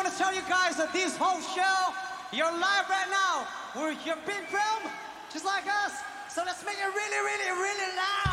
to tell you guys that this whole show, you're live right now. We're here being filmed, just like us. So let's make it really, really, really loud.